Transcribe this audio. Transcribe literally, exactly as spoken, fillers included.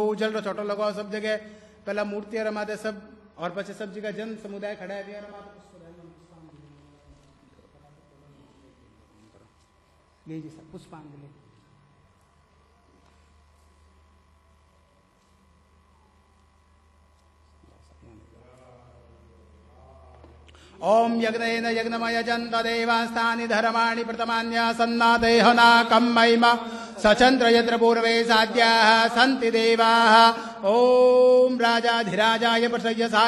जल रो छोटो लगाओ सब जगह पहला मूर्तियां रमाते सब और पछे सब जगह जन समुदाय खड़ा है दिया रमाते जी सब पुष्पांजलि। ओम यज्ञेन यज्ञमयजन्त देवास्तानि धर्माणि प्रथमान्यासन्नादेहनाकं महिमा सचन्द्र यत्र पूर्वे साध्याः सन्ति देवाः। ओम राजाधिराजाय प्रसय्य